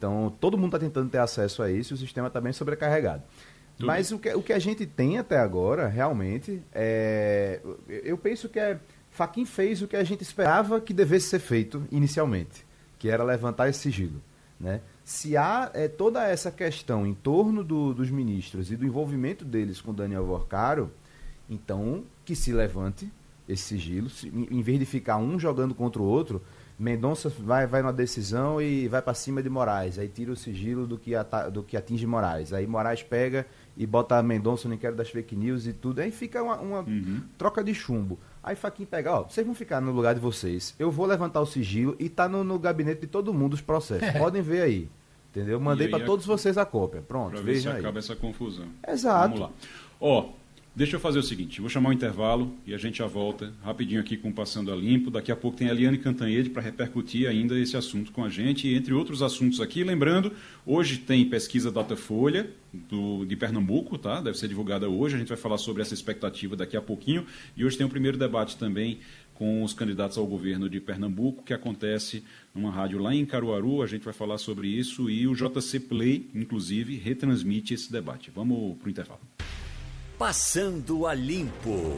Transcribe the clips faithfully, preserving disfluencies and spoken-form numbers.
Então, todo mundo está tentando ter acesso a isso e o sistema está bem sobrecarregado. Tudo. Mas o que, o que a gente tem até agora, realmente, é... eu penso que é... Fachin fez o que a gente esperava que devesse ser feito inicialmente, que era levantar esse sigilo, né? Se há é, toda essa questão em torno do, dos ministros e do envolvimento deles com Daniel Worcaro, então que se levante esse sigilo, se, em, em vez de ficar um jogando contra o outro, Mendonça vai, vai numa decisão e vai para cima de Moraes, aí tira o sigilo do que, ata, do que atinge Moraes, aí Moraes pega e bota a Mendonça no inquérito das fake news e tudo, aí fica uma, uma uhum. troca de chumbo. Aí Fachin pega, ó, vocês vão ficar no lugar de vocês, eu vou levantar o sigilo e tá no, no gabinete de todo mundo os processos, é. podem ver aí, entendeu? Mandei para todos vocês a cópia, pronto, pra ver se aí. acaba essa confusão. Exato. Vamos lá. Ó, deixa eu fazer o seguinte, vou chamar um intervalo e a gente já volta rapidinho aqui com o Passando a Limpo. Daqui a pouco tem a Eliane Cantanhede para repercutir ainda esse assunto com a gente, e entre outros assuntos aqui. Lembrando, hoje tem pesquisa Datafolha do, de Pernambuco, tá? Deve ser divulgada hoje, a gente vai falar sobre essa expectativa daqui a pouquinho. E hoje tem o primeiro debate também com os candidatos ao governo de Pernambuco, que acontece numa rádio lá em Caruaru. A gente vai falar sobre isso e o J C Play, inclusive, retransmite esse debate. Vamos para o intervalo. Passando a Limpo.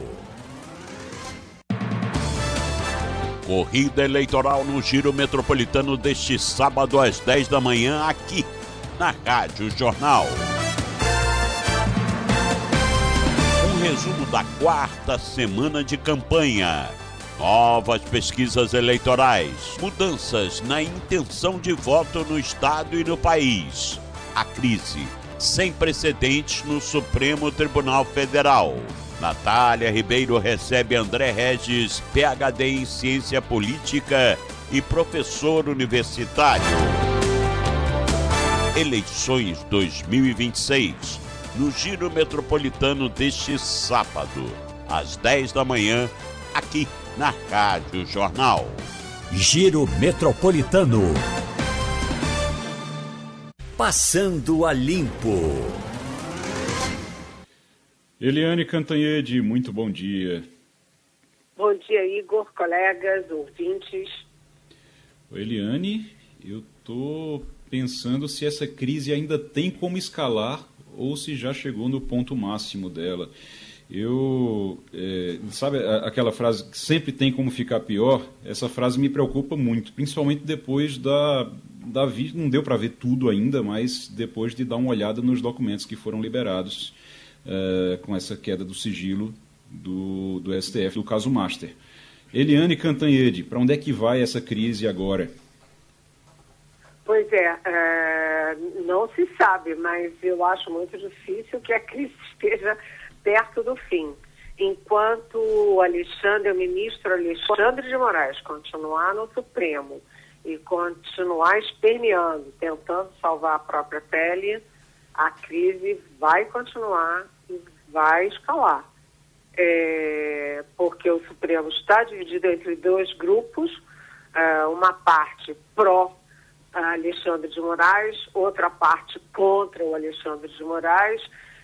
Corrida eleitoral no Giro Metropolitano deste sábado às dez da manhã, aqui na Rádio Jornal. Um resumo da quarta semana de campanha. Novas pesquisas eleitorais. Mudanças na intenção de voto no Estado e no país. A crise sem precedentes no Supremo Tribunal Federal. Natália Ribeiro recebe André Regis, P H D em Ciência Política e professor universitário. Eleições dois mil e vinte e seis, no Giro Metropolitano deste sábado, às dez da manhã, aqui na Rádio Jornal. Giro Metropolitano. Passando a Limpo. Eliane Cantanhede, muito bom dia. Bom dia, Igor, colegas, ouvintes. Eliane, eu estou pensando se essa crise ainda tem como escalar ou se já chegou no ponto máximo dela. Eu, é, sabe aquela frase que sempre tem como ficar pior? Essa frase me preocupa muito, principalmente depois da, da não deu para ver tudo ainda, mas depois de dar uma olhada nos documentos que foram liberados é, com essa queda do sigilo do, do S T F, do caso Master. Eliane Cantanhede, para onde é que vai essa crise agora? Pois é, é, não se sabe, mas eu acho muito difícil que a crise esteja perto do fim. Enquanto o Alexandre, o ministro Alexandre de Moraes, continuar no Supremo e continuar esperneando, tentando salvar a própria pele, a crise vai continuar e vai escalar. É, porque o Supremo está dividido entre dois grupos, é, uma parte pró Alexandre de Moraes, outra parte contra o Alexandre de Moraes.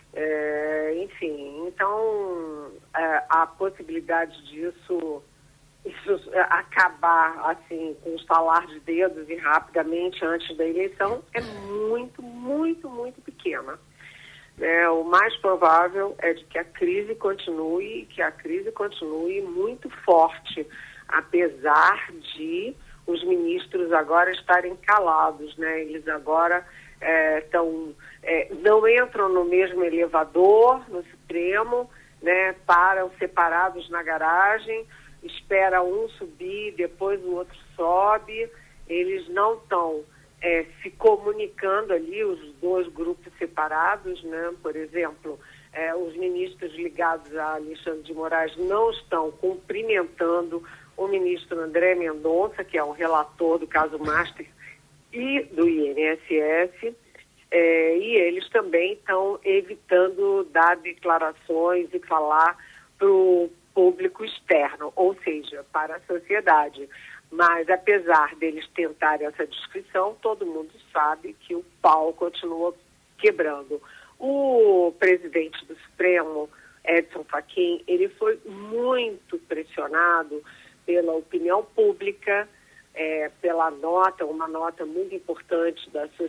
É, enfim, então é, a possibilidade disso isso, é, acabar assim com um estalar de dedos e rapidamente antes da eleição é muito, muito, muito pequena. É, o mais provável é de que a crise continue, que a crise continue muito forte, apesar de os ministros agora estarem calados, né? Eles agora estão é, é, não entram no mesmo elevador no Supremo, né? Param separados na garagem, espera um subir, depois o outro sobe. Eles não estão é, se comunicando ali, os dois grupos separados, né? Por exemplo, é, os ministros ligados a Alexandre de Moraes não estão cumprimentando o ministro André Mendonça, que é o relator do caso Master e do I N S S, é, e eles também estão evitando dar declarações e falar para o público externo, ou seja, para a sociedade. Mas, apesar deles tentarem essa descrição, todo mundo sabe que o pau continua quebrando. O presidente do Supremo, Edson Fachin, ele foi muito pressionado pela opinião pública, é, pela nota, uma nota muito importante da